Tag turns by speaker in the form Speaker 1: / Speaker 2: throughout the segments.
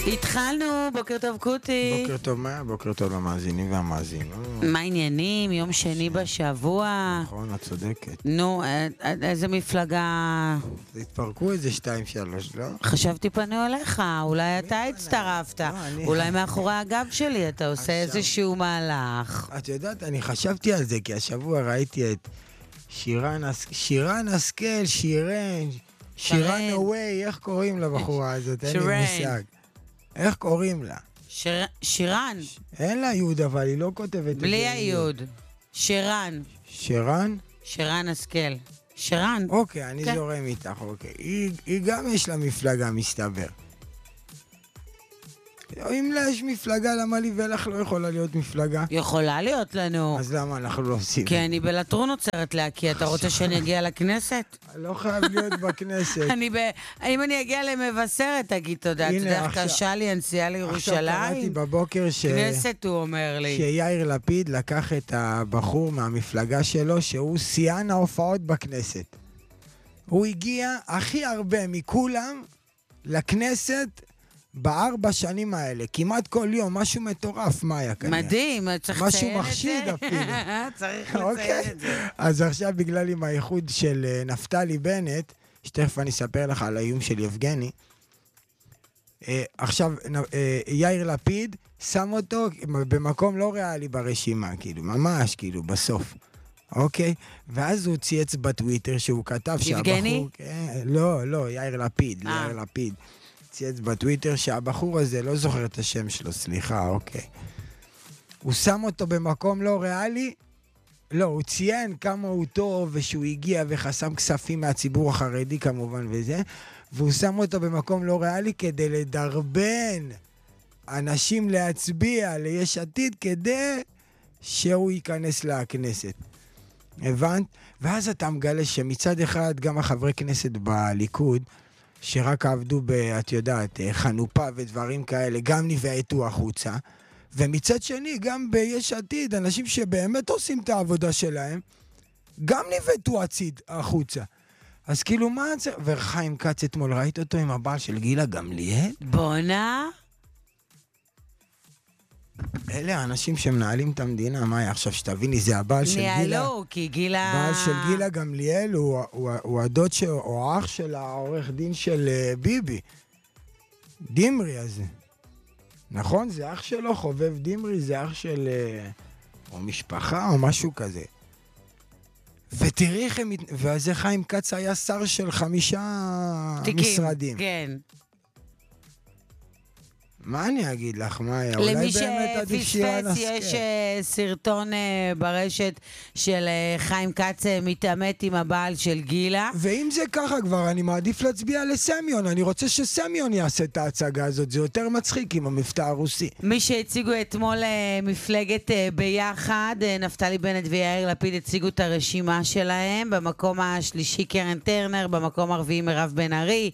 Speaker 1: התחלנו, בוקר טוב קוטי.
Speaker 2: בוקר טוב, מה? בוקר טוב למאזינים והמאזינות.
Speaker 1: מה העניינים? יום שני בשבוע.
Speaker 2: נכון, את צודקת.
Speaker 1: נו, איזה מפלגה?
Speaker 2: התפרקו איזה 2-3, לא?
Speaker 1: חשבתי פנו אליך, אולי אתה הצטרפת. אולי מאחורי הגב שלי אתה עושה איזשהו מהלך.
Speaker 2: את יודעת, אני חשבתי על זה, כי השבוע ראיתי את שירן השכל, שירן אווי, איך קוראים לבחורה הזאת? אין לי מושג. איך קוראים לה?
Speaker 1: שירן.
Speaker 2: אין לה יוד, אבל היא לא כותבת את זה.
Speaker 1: בלי היוד. שירן.
Speaker 2: שירן?
Speaker 1: שירן השכל. שירן.
Speaker 2: אוקיי, אני זורם איתך, אוקיי. היא גם יש לה מפלגה, מסתבר. אם לה יש מפלגה, למה לי ולך לא יכולה להיות מפלגה?
Speaker 1: יכולה להיות לנו.
Speaker 2: אז למה אנחנו לא עושים?
Speaker 1: כי אני בלטרון עוצרת להקיא, אתה רוצה שאני אגיע לכנסת?
Speaker 2: לא חייב להיות בכנסת.
Speaker 1: אם אני אגיע למבשרת, תגיד תודה. אתה יודע איך קשה לי הנסיעה לירושלים?
Speaker 2: עכשיו קראתי בבוקר
Speaker 1: כנסת, הוא אומר לי.
Speaker 2: שיאיר לפיד לקח את הבחור מהמפלגה שלו, שהוא שיאן ההופעות בכנסת. הוא הגיע הכי הרבה מכולם לכנסת, ב4 שנים האלה, כמעט כל יום, משהו מטורף, מה היה כנראה?
Speaker 1: מדהים, צריך לציין את זה.
Speaker 2: משהו מחשיד אפילו.
Speaker 1: צריך לציין את זה.
Speaker 2: אז עכשיו בגלל עם האיחוד של נפתלי בנט, שתכף אני אספר לך על האיום של יבגני, עכשיו יאיר לפיד שם אותו במקום לא ריאלי ברשימה, כאילו, ממש, כאילו, בסוף. אוקיי? ואז הוא צייץ בטוויטר שהוא כתב שהבחור...
Speaker 1: יבגני?
Speaker 2: לא, יאיר לפיד, יאיר לפיד. צייץ בטוויטר שהבחור הזה, לא זוכר את השם שלו, סליחה, אוקיי. הוא שם אותו במקום לא ריאלי, לא, הוא ציין כמה הוא טוב ושהוא הגיע וחסם כספים מהציבור החרדי כמובן וזה, והוא שם אותו במקום לא ריאלי כדי לדרבן אנשים להצביע ליש עתיד כדי שהוא ייכנס לכנסת. הבנת? ואז אתה מגלה שמצד אחד גם החברי כנסת בליכוד, שרק עבדו את יודעת, חנופה ודברים כאלה, גם נבעטו החוצה, ומצד שני, גם ביש עתיד, אנשים שבאמת עושים את העבודה שלהם, גם נבעטו החוצה. אז כאילו מה זה? וחיים כץ אתמול, ראית אותו עם הבעל של גילה גמליאל?
Speaker 1: בונה?
Speaker 2: אלה האנשים שמנהלים את המדינה, מה היה עכשיו שתביני, זה הבעל של גילה.
Speaker 1: ניהלו, כי גילה...
Speaker 2: הבעל של גילה גמליאל הוא הדוד או אח של העורך דין של ביבי. דימרי הזה. נכון? זה אח שלו, חובב דימרי, זה אח של... או משפחה או משהו כזה. ותראי איך הם... וזה חיים כץ היה שר של 5 משרדים.
Speaker 1: כן.
Speaker 2: מה אני אגיד לך, מה היה? אולי באמת עדיף שירן השכל.
Speaker 1: יש סרטון ברשת של חיים כץ מתעמת עם הבעל של גילה.
Speaker 2: ואם זה ככה כבר, אני מעדיף להצביע לסמיון. אני רוצה שסמיון יעשה את ההצגה הזאת. זה יותר מצחיק עם המבטא הרוסי.
Speaker 1: מי שהציגו אתמול מפלגת ביחד, נפתלי בנט ויאיר לפיד הציגו את הרשימה שלהם. במקום השלישי קרן טרנר, במקום הרביעי מירב בן ארי.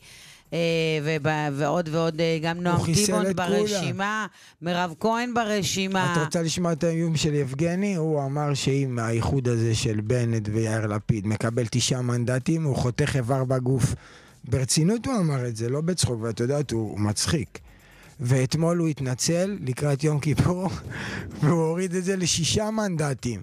Speaker 1: ועוד ועוד גם נועם טיבון ברשימה, מירב כהן ברשימה.
Speaker 2: את רוצה לשמוע את האיום של יבגני? הוא אמר שאם האיחוד הזה של בנט ויאיר לפיד מקבל 9 מנדטים, הוא חותך איבר בגוף. ברצינות הוא אמר את זה, לא בצחוק, ואת יודעת, הוא מצחיק. ואתמול הוא התנצל לקראת יום כיפור, והוא הוריד את זה ל6 מנדטים.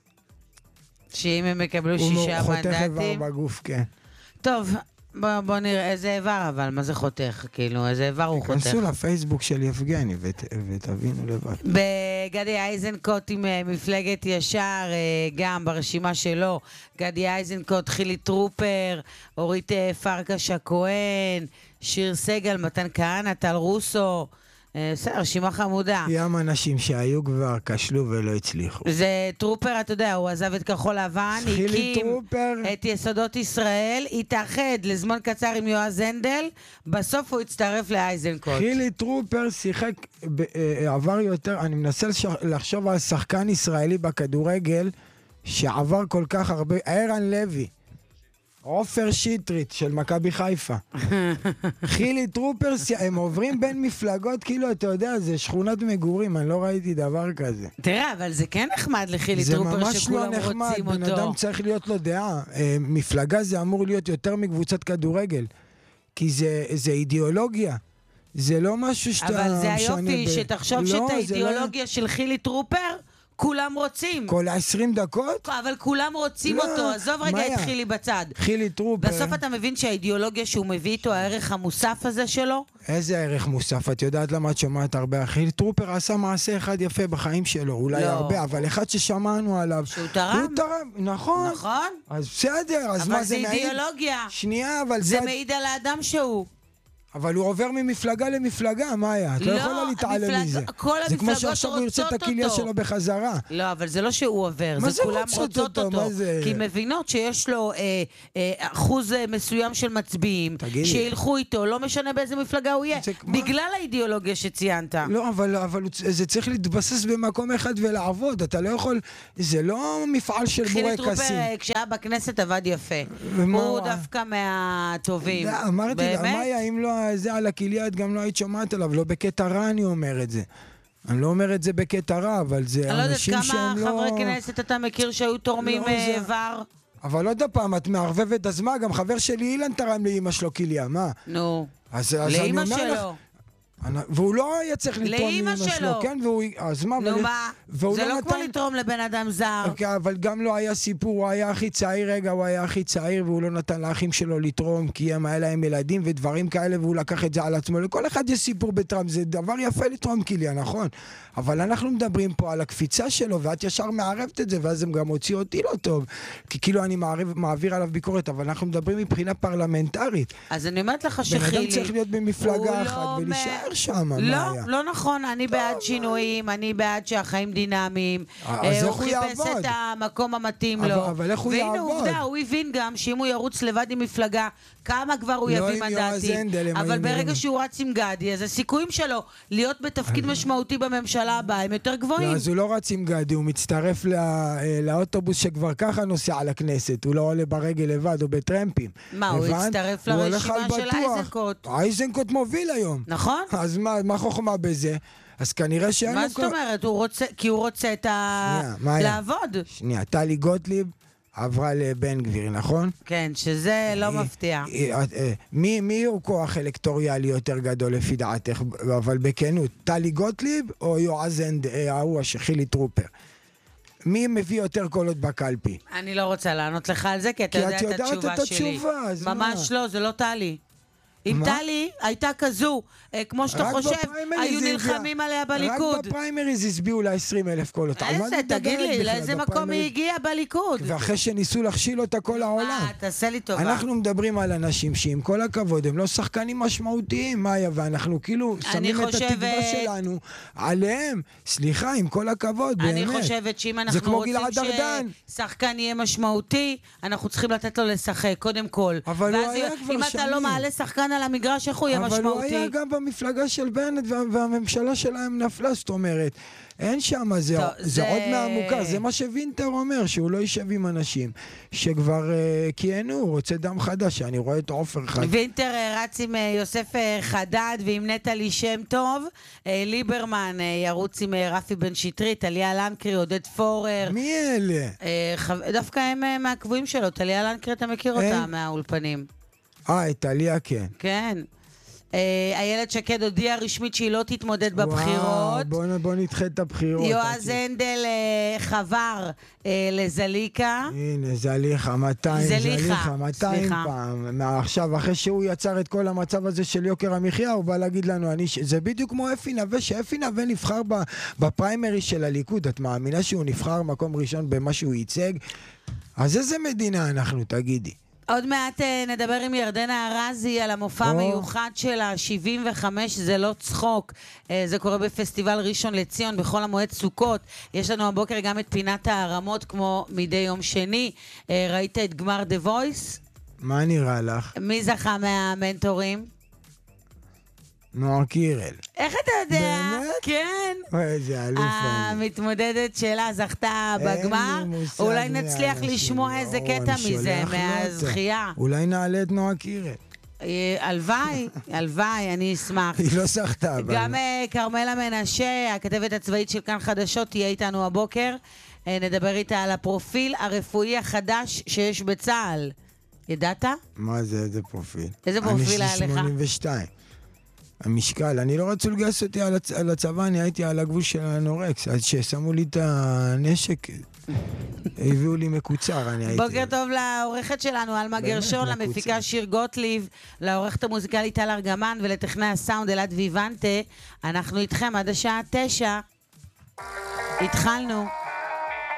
Speaker 1: שאם הם יקבלו 6 מנדטים?
Speaker 2: הוא חותך איבר בגוף, כן.
Speaker 1: טוב, בוא נראה איזה איבר, אבל מה זה חותך? כאילו, איזה איבר הוא חותך?
Speaker 2: כנסו לפייסבוק של יבגני ותבינו לבד.
Speaker 1: בגדי איזנקוט עם מפלגת ישר, גם ברשימה שלו, גדי איזנקוט, חילי טרופר, אורית פרקש הכהן, שיר סגל, מתן כהנא, טל רוסו, רשימה חמודה.
Speaker 2: ים אנשים שהיו כבר כשלו ולא הצליחו.
Speaker 1: זה טרופר, אתה יודע, הוא עזב את כחול לבן, הקים את יסודות ישראל, התאחד לזמן קצר עם יועז הנדל, בסוף הוא הצטרף לאייזנקוט.
Speaker 2: חילי טרופר שיחק, עבר יותר, אני מנסה לחשוב על שחקן ישראלי בכדורגל, שעבר כל כך הרבה, ערן לוי. עופר שיטרית של מכבי חיפה. חילי טרופר, הם עוברים בין מפלגות, כאילו, אתה יודע, זה שכונת מגורים, אני לא ראיתי דבר כזה.
Speaker 1: תראה, אבל זה כן נחמד לחילי טרופר שכולם רוצים אותו.
Speaker 2: זה ממש לא נחמד, בן אדם צריך להיות לו דעה. מפלגה זה אמור להיות יותר מקבוצת כדורגל, כי זה אידיאולוגיה. זה לא משהו שאתה משנה
Speaker 1: אבל זה היופי, שתחשוב שאת האידיאולוגיה של חילי טרופר, כולם רוצים.
Speaker 2: כל 20 דקות?
Speaker 1: אבל כולם רוצים אותו, עזוב רגע את חילי בצד.
Speaker 2: חילי טרופר.
Speaker 1: בסוף אתה מבין שהאידיאולוגיה שהוא מביא איתו, הערך המוסף הזה שלו?
Speaker 2: איזה ערך מוסף? את יודעת למה את שומעת הרבה? חילי טרופר עשה מעשה אחד יפה בחיים שלו, אולי הרבה, אבל אחד ששמענו עליו.
Speaker 1: שהוא תרם?
Speaker 2: הוא תרם, נכון.
Speaker 1: נכון.
Speaker 2: אז בסדר, אז מה זה מעיד?
Speaker 1: אבל זה אידיאולוגיה.
Speaker 2: שנייה, אבל
Speaker 1: זה מעיד על האדם שהוא.
Speaker 2: אבל הוא עובר ממפלגה למפלגה, מאיה? את לא יכולה להתעלם מזה.
Speaker 1: זה
Speaker 2: כמו שעכשיו הוא יוצא את הכליה שלו בחזרה.
Speaker 1: לא, אבל זה לא שהוא עובר, זה כולם רוצות אותו. כי מבינות שיש לו אחוז מסוים של מצביעים, שילכו איתו, לא משנה באיזה מפלגה הוא יהיה, בגלל האידיאולוגיה שציינת.
Speaker 2: לא, אבל זה צריך להתבסס במקום אחד ולעבוד, אתה לא יכול, זה לא מפעל של בורקסים.
Speaker 1: חילי טרופר, כשהיה בכנסת עבד יפה. הוא דווקא מהטובים.
Speaker 2: אמרתי לה, מאיה, אם לא זה על הכליה, את גם לא היית שומעת עליו, לא בקטע רע אני אומר את זה. אני לא אומר את זה בקטע רע, אבל זה אנשים שהם לא...
Speaker 1: אני לא יודעת כמה חברי כנסת אתה מכיר שהיו תורמים איבר?
Speaker 2: אבל עוד פעם, את מערבבת, אז מה? גם חבר שלי אילן תרם לאמא שלו כליה, מה?
Speaker 1: נו,
Speaker 2: לאמא
Speaker 1: שלו.
Speaker 2: והוא לא היה צריך לתרום
Speaker 1: לאמא שלו.
Speaker 2: כן, אז מה?
Speaker 1: נו מה? זה לא כמו לתרום לבן אדם זר.
Speaker 2: אבל גם לא היה סיפור, הוא היה הכי צעיר, הוא היה הכי צעיר, והוא לא נתן לאחים שלו לתרום, כי הם היה להם ילדים ודברים כאלה, והוא לקח את זה על עצמו. לכל אחד יש סיפור בטראמפ, זה דבר יפה לתרום כליה, נכון? אבל אנחנו מדברים פה על הקפיצה שלו, ואת ישר מערבת את זה, ואז הם גם הוציאו אותי לא טוב. כי כאילו אני מעביר עליו ביקורת, אבל אנחנו מדברים מבחינה פרלמנטרית.
Speaker 1: אז אני אומרת לך שחילי...
Speaker 2: בן אדם צריך להיות במפלגה אחת ולהישאר שם,
Speaker 1: לא נכון, אני בעד שינויים, אני בעד שהחיים דינמיים. הוא חיפש את המקום המתאים לו.
Speaker 2: אבל איך הוא יעבוד?
Speaker 1: והנה עובדה, הוא הבין גם שאם הוא ירוץ לבד עם מפלגה, כמה כבר הוא יביא מנדטים. אבל ברגע שהוא רץ עם גדי, אז הסיכויים שלו להיות בתפקיד משמעותי בממשלה הבאה הם יותר גבוהים.
Speaker 2: אז הוא לא רץ עם גדי, הוא מצטרף לאוטובוס שכבר ככה נוסע על הכנסת, הוא לא עולה ברגל לבד או בטרמפים.
Speaker 1: מה, הוא הצטרף לרשימה של אייזנקוט.
Speaker 2: אייזנקוט מוביל היום.
Speaker 1: נכון.
Speaker 2: אז מה חוכמה בזה? אז כנראה שאין לו...
Speaker 1: מה זאת אומרת? כי הוא רוצה לעבוד.
Speaker 2: שנייה, טלי גוטליב עברה לבן גביר, נכון?
Speaker 1: כן, שזה לא מפתיע.
Speaker 2: מי הוא כוח אלקטוריאלי יותר גדול לפי דעתך? אבל בכנות, טלי גוטליב או יועז ההוא חילי טרופר? מי מביא יותר קולות בקלפי?
Speaker 1: אני לא רוצה לענות לך על זה, כי אתה יודע את התשובה שלי. ממש לא, זה לא טלי. אם טלי הייתה כזו, כמו שאתה חושב, היו נלחמים עליה בליכוד.
Speaker 2: רק בפריימריז הסביעו לה 20,000 קולות.
Speaker 1: איזה, תגיד לי, לאיזה מקום היא הגיעה בליכוד?
Speaker 2: ואחרי שניסו להכשיל אותה כל העולם.
Speaker 1: תעשה לי טובה.
Speaker 2: אנחנו מדברים על אנשים שעם כל הכבוד, הם לא שחקנים משמעותיים, מאיה, ואנחנו כאילו שמים את התקווה שלנו עליהם. סליחה, עם כל הכבוד, באמת.
Speaker 1: אני חושבת שאם אנחנו רוצים ששחקן יהיה משמעותי, אנחנו צריכים לתת לו לשחק, קודם כל.
Speaker 2: אבל הוא היה כבר
Speaker 1: אם אתה לא מעלה שחקן על המגרש, איך הוא יהיה משמעותי?
Speaker 2: אבל הוא היה גם במפלגה של בנט, והממשלה שלהם נפלה, זאת אומרת, אין שם, זה עוד מהמוכר, זה מה שווינטר אומר, שהוא לא יישב עם אנשים שכבר כיהנו, הוא רוצה דם חדש, אני רואה את עופר חדש.
Speaker 1: וינטר רץ עם יוסף חדד ועם נטלי שם טוב, ליברמן ירוץ עם רפי בן שטרית, טליה לנקרי, עודד פורר.
Speaker 2: מי אלה?
Speaker 1: דווקא הם מהקבועים שלו, טליה לנקרי, אתה מכיר אותה מהאולפנים.
Speaker 2: טליה, כן.
Speaker 1: כן. איילת שקד הודיעה רשמית שהיא לא תתמודד בבחירות.
Speaker 2: בוא נדחה את הבחירות.
Speaker 1: יועז הנדל חבר לזליקה.
Speaker 2: הנה, זליכה, 200 פעם. עכשיו, אחרי שהוא יצר את כל המצב הזה של יוקר המחיה, הוא בא להגיד לנו, זה בדיוק כמו אפי נווה, שאפי נווה נבחר בפריימרי של הליכוד. את מאמינה שהוא נבחר מקום ראשון במה שהוא ייצג? אז איזה מדינה אנחנו, תגידי?
Speaker 1: עוד מעט נדבר עם ירדנה ארזי על המופע המיוחד שלה, 75, זה לא צחוק. זה קורה בפסטיבל ראשון לציון, בחול המועד סוכות. יש לנו הבוקר גם את פינת הערמות, כמו מדי יום שני. ראית את גמר The Voice?
Speaker 2: מה נראה לך?
Speaker 1: מי זכה מהמנטורים?
Speaker 2: נועה קירל.
Speaker 1: איך אתה יודע?
Speaker 2: באמת?
Speaker 1: כן.
Speaker 2: איזה אלוף.
Speaker 1: המתמודדת שלה זכתה בגמר. אולי נצליח לשמוע איזה קטע מזה, מהזכייה.
Speaker 2: אולי נעלה את נועה קירל.
Speaker 1: הלוואי, אני אשמח.
Speaker 2: היא לא זכתה.
Speaker 1: גם כרמלה מנשה, הכתבת הצבאית של כאן חדשות, תהיה איתנו הבוקר. נדבר איתה על הפרופיל הרפואי החדש שיש בצה"ל. ידעת?
Speaker 2: מה זה, איזה פרופיל?
Speaker 1: איזה פרופיל היה לך?
Speaker 2: אני 82. המשקל, אני לא רצו לגייס אותי על הצבא, אני הייתי על הגבול של הנורקס, אז ששמו לי את הנשק, הביאו לי מקוצר, אני הייתי...
Speaker 1: בוקר טוב לעורכת שלנו, אלמה גרשון, למפיקה שיר גוטליב, לעורכת המוזיקלית טל ארגמן ולטכנאי הסאונד אלעד ויבנטה. אנחנו איתכם עד השעה 9. התחלנו.